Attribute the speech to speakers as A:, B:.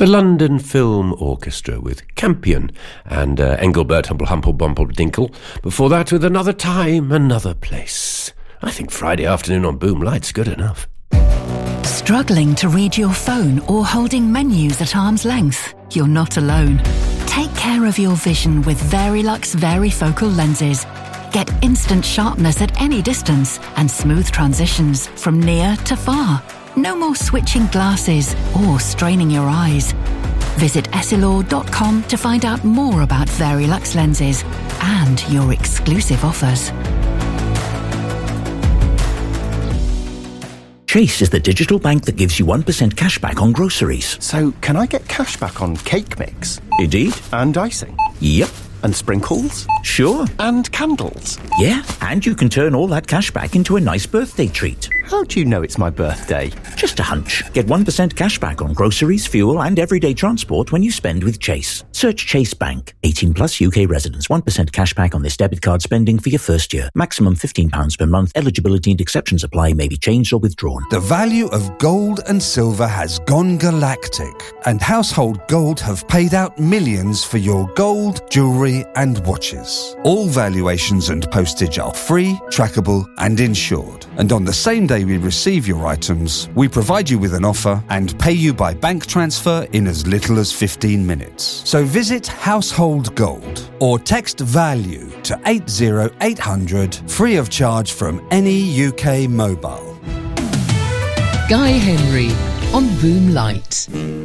A: the London Film Orchestra with Campion and Engelbert Humpel. Before that with Another Time, Another Place. I think Friday afternoon on Boom Light's good enough.
B: Struggling to read your phone or holding menus at arm's length? You're not alone. Take care of your vision with Verilux Varifocal lenses. Get instant sharpness at any distance and smooth transitions from near to far. No more switching glasses or straining your eyes. Visit essilor.com to find out more about Verilux lenses and your exclusive offers.
C: Chase is the digital bank that gives you 1% cash back on groceries.
D: So, can I get cash back on cake mix?
C: Indeed.
D: And icing?
C: Yep.
D: And sprinkles?
C: Sure.
D: And candles?
C: Yeah, and you can turn all that cash back into a nice birthday treat.
D: How do you know it's my birthday?
C: Just a hunch. Get 1% cash back on groceries, fuel and everyday transport when you spend with Chase. Search Chase Bank. 18 plus UK residents. 1% cash back on this debit card spending for your first year. Maximum £15 per month. Eligibility and exceptions apply. May be changed or withdrawn.
E: The value of gold and silver has gone galactic, and Household Gold have paid out millions for your gold, jewellery and watches. All valuations and postage are free, trackable and insured. And on the same day we receive your items, we provide you with an offer and pay you by bank transfer in as little as 15 minutes. So visit Household Gold or text VALUE to 80800 free of charge from any UK mobile.
F: Guy Henry on Boom Light.